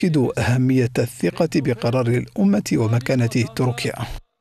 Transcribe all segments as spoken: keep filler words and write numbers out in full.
يؤكد أهمية الثقة بقرار الأمة ومكانة تركيا.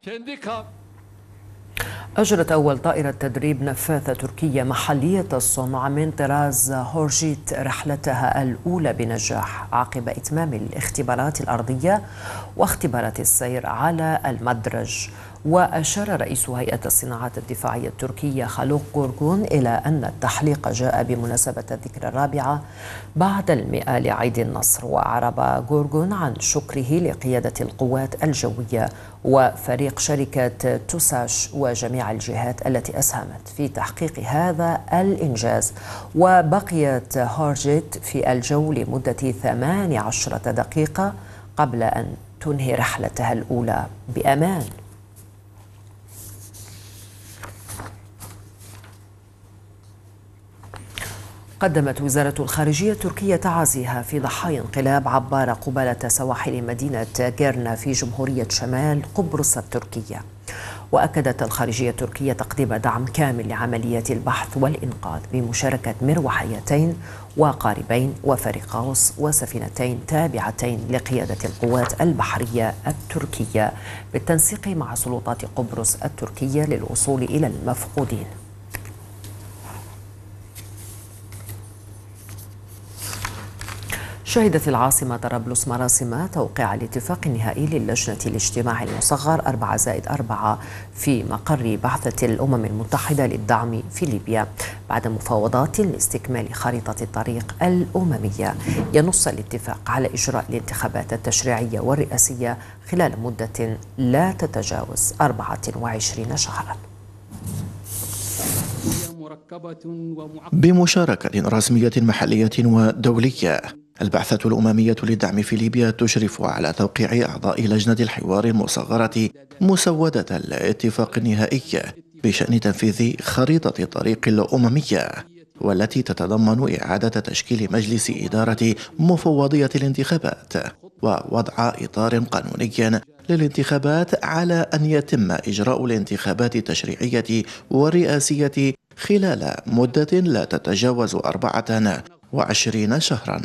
أجرت أول طائرة تدريب نفاثة تركية محلية الصنع من طراز هورجيت رحلتها الأولى بنجاح عقب إتمام الاختبارات الأرضية واختبارات السير على المدرج. وأشار رئيس هيئة الصناعات الدفاعية التركية خلوق جورجون إلى أن التحليق جاء بمناسبة الذكرى الرابعة بعد المئة لعيد النصر. وأعرب جورجون عن شكره لقيادة القوات الجوية وفريق شركة توساش وجميع الجهات التي أسهمت في تحقيق هذا الإنجاز. وبقيت هورجيت في الجو لمدة ثمانية عشرة دقيقة قبل أن تنهي رحلتها الأولى بأمان. قدمت وزارة الخارجية التركية تعازيها في ضحايا انقلاب عبارة قبالة سواحل مدينة جيرنا في جمهورية شمال قبرص التركية. وأكدت الخارجية التركية تقديم دعم كامل لعمليات البحث والإنقاذ بمشاركة مروحيتين وقاربين وفريق غوص وسفينتين تابعتين لقيادة القوات البحرية التركية بالتنسيق مع سلطات قبرص التركية للوصول إلى المفقودين. شهدت العاصمة طرابلس مراسم توقيع الاتفاق النهائي للجنة الاجتماعي المصغر أربعة زائد أربعة في مقر بعثة الأمم المتحدة للدعم في ليبيا بعد مفاوضات لاستكمال خريطة الطريق الأممية. ينص الاتفاق على إجراء الانتخابات التشريعية والرئاسية خلال مدة لا تتجاوز أربعة وعشرين شهرا. بمشاركة رسمية محلية ودولية، البعثة الأممية للدعم في ليبيا تشرف على توقيع أعضاء لجنة الحوار المصغرة مسودة الاتفاق النهائي بشأن تنفيذ خريطة الطريق الأممية، والتي تتضمن إعادة تشكيل مجلس إدارة مفوضية الانتخابات ووضع إطار قانوني للانتخابات على أن يتم إجراء الانتخابات التشريعية والرئاسية خلال مدة لا تتجاوز أربعة وعشرين شهرا.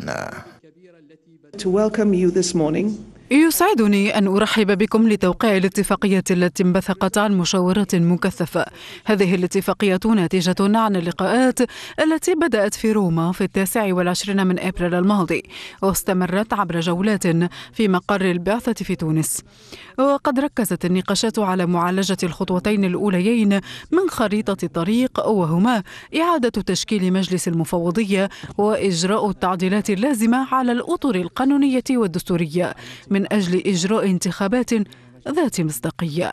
يسعدني أن أرحب بكم لتوقيع الاتفاقية التي انبثقت عن مشاورات مكثفة. هذه الاتفاقية ناتجة عن اللقاءات التي بدأت في روما في التاسع والعشرين من أبريل الماضي واستمرت عبر جولات في مقر البعثة في تونس. وقد ركزت النقاشات على معالجة الخطوتين الأوليين من خريطة الطريق، وهما إعادة تشكيل مجلس المفوضية وإجراء التعديلات اللازمة على الأطر القانونية والدستورية من أجل إجراء انتخابات ذات مصداقية.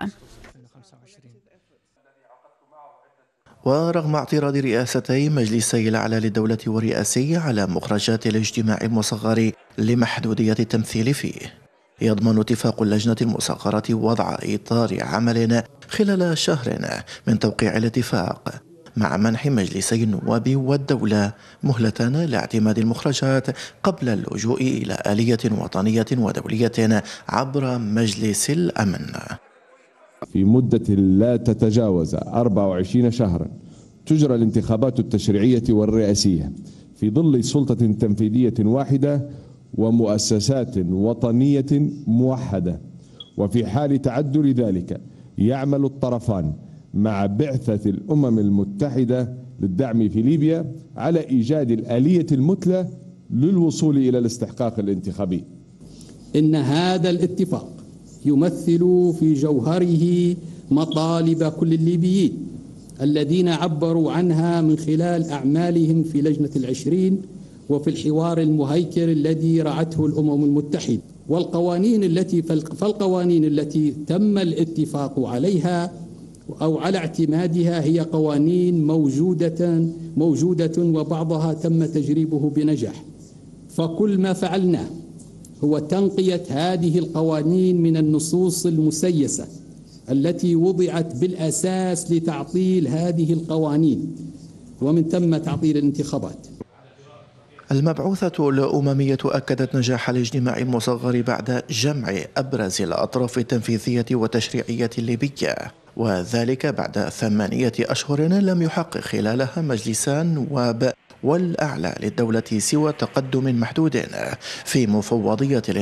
ورغم اعتراض رئاستي مجلسي الأعلى للدولة والرئاسي على مخرجات الاجتماع المصغر لمحدودية التمثيل فيه، يضمن اتفاق اللجنة المصغرة وضع إطار عمل خلال شهر من توقيع الاتفاق، مع منح مجلسي النواب والدولة مهلة لاعتماد المخرجات قبل اللجوء إلى آلية وطنية ودولية عبر مجلس الأمن. في مدة لا تتجاوز أربعة وعشرين شهرا تجرى الانتخابات التشريعية والرئاسية في ظل سلطة تنفيذية واحدة ومؤسسات وطنية موحدة. وفي حال تعذر ذلك يعمل الطرفان مع بعثة الأمم المتحدة للدعم في ليبيا على إيجاد الآلية المثلى للوصول إلى الاستحقاق الانتخابي. إن هذا الاتفاق يمثل في جوهره مطالب كل الليبيين الذين عبروا عنها من خلال أعمالهم في لجنة العشرين وفي الحوار المهيكل الذي رعته الأمم المتحدة، والقوانين التي فالقوانين التي تم الاتفاق عليها أو على اعتمادها هي قوانين موجودة موجودة وبعضها تم تجريبه بنجاح. فكل ما فعلناه هو تنقية هذه القوانين من النصوص المسيسة التي وضعت بالأساس لتعطيل هذه القوانين ومن ثم تعطيل الانتخابات. المبعوثة الأممية أكدت نجاح الاجتماع المصغر بعد جمع أبرز الأطراف التنفيذية والتشريعية الليبية، وذلك بعد ثمانية أشهر لم يحقق خلالها مجلسان نواب والأعلى للدولة سوى تقدم محدود في مفوضية